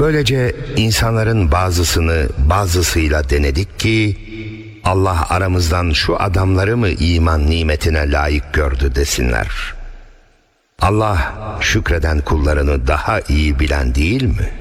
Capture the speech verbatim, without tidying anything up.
Böylece insanların bazısını bazısıyla denedik ki Allah aramızdan şu adamları mı iman nimetine layık gördü desinler. Allah şükreden kullarını daha iyi bilen değil mi?